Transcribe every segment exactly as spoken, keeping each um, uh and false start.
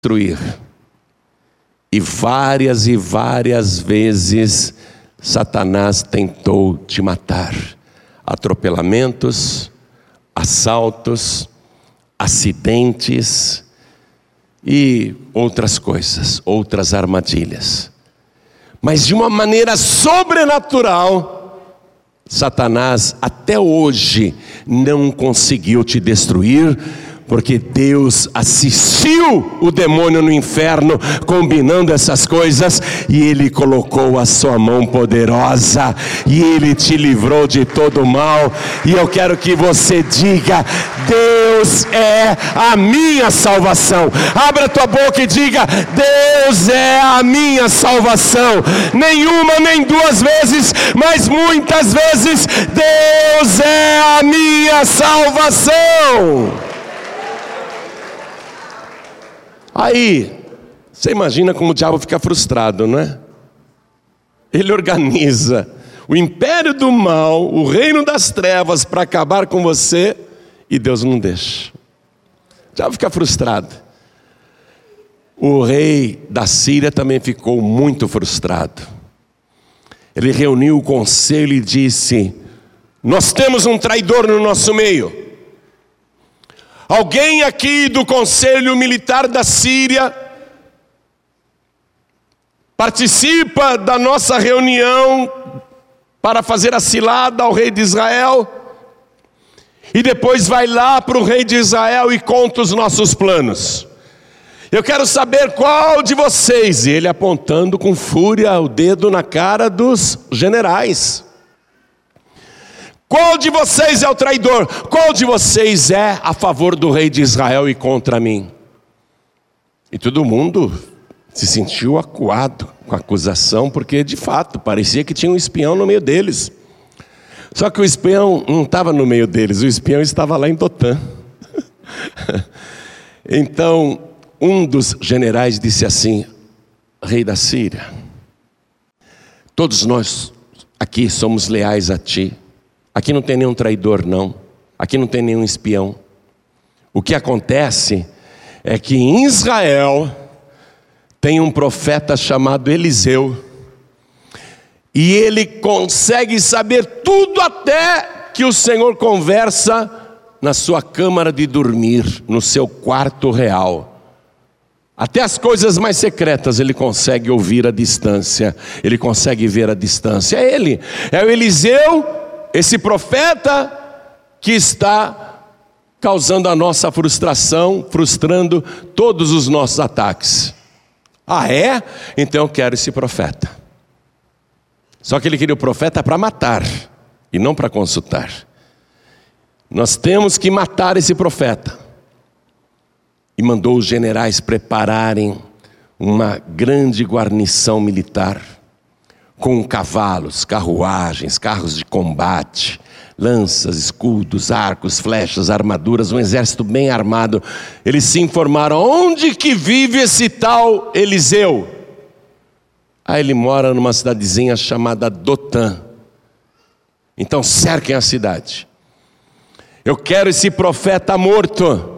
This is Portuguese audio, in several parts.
destruir. E várias e várias vezes Satanás tentou te matar. Atropelamentos, assaltos, acidentes e outras coisas, outras armadilhas. Mas de uma maneira sobrenatural, Satanás até hoje não conseguiu te destruir, porque Deus assistiu o demônio no inferno, combinando essas coisas, e Ele colocou a sua mão poderosa, e Ele te livrou de todo o mal. E eu quero que você diga: Deus é a minha salvação. Abra tua boca e diga: Deus é a minha salvação. Nenhuma nem duas vezes, mas muitas vezes, Deus é a minha salvação. Aí, você imagina como o diabo fica frustrado, não é? Ele organiza o império do mal, o reino das trevas, para acabar com você, e Deus não deixa. O diabo fica frustrado. O rei da Síria também ficou muito frustrado. Ele reuniu o conselho e disse: nós temos um traidor no nosso meio. Alguém aqui do conselho militar da Síria participa da nossa reunião para fazer a cilada ao rei de Israel e depois vai lá para o rei de Israel e conta os nossos planos. Eu quero saber qual de vocês, e ele apontando com fúria o dedo na cara dos generais. Qual de vocês é o traidor? Qual de vocês é a favor do rei de Israel e contra mim? E todo mundo se sentiu acuado com a acusação, porque de fato parecia que tinha um espião no meio deles. Só que o espião não estava no meio deles, o espião estava lá em Dotã. Então um dos generais disse assim: rei da Síria, todos nós aqui somos leais a ti. Aqui não tem nenhum traidor, não. Aqui não tem nenhum espião. O que acontece é que em Israel tem um profeta chamado Eliseu, e ele consegue saber tudo, até que o Senhor conversa na sua câmara de dormir, no seu quarto real. Até as coisas mais secretas ele consegue ouvir à distância, ele consegue ver à distância. É ele, é o Eliseu, esse profeta que está causando a nossa frustração, frustrando todos os nossos ataques. Ah, é? Então eu quero esse profeta. Só que ele queria o profeta para matar e não para consultar. Nós temos que matar esse profeta. E mandou os generais prepararem uma grande guarnição militar, com cavalos, carruagens, carros de combate, lanças, escudos, arcos, flechas, armaduras, um exército bem armado. Eles se informaram: onde que vive esse tal Eliseu? Ah, ele mora numa cidadezinha chamada Dotã. Então cerquem a cidade. Eu quero esse profeta morto.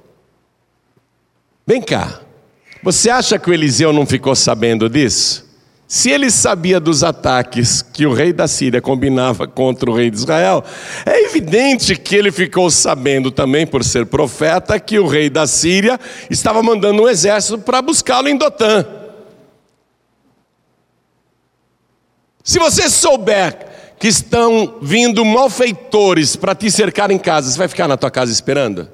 Vem cá, você acha que o Eliseu não ficou sabendo disso? Se ele sabia dos ataques que o rei da Síria combinava contra o rei de Israel, é evidente que ele ficou sabendo também, por ser profeta, que o rei da Síria estava mandando um exército para buscá-lo em Dotã. Se você souber que estão vindo malfeitores para te cercar em casa, você vai ficar na tua casa esperando?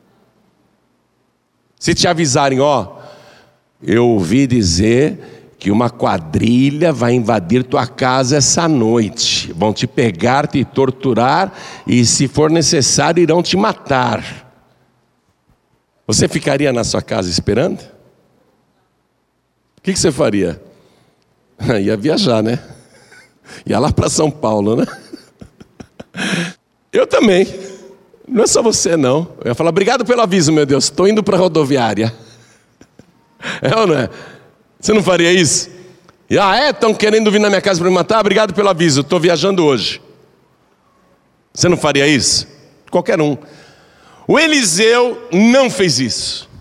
Se te avisarem: ó, eu ouvi dizer que uma quadrilha vai invadir tua casa essa noite, vão te pegar, te torturar e, se for necessário, irão te matar. Você ficaria na sua casa esperando? O que, que você faria? Ia viajar, né? Ia lá para São Paulo, né? Eu também. Não é só você, não. Eu ia falar: obrigado pelo aviso, meu Deus, estou indo para a rodoviária. É ou não é? Você não faria isso? E, ah, é? Estão querendo vir na minha casa para me matar? Obrigado pelo aviso, estou viajando hoje. Você não faria isso? Qualquer um. O Eliseu não fez isso.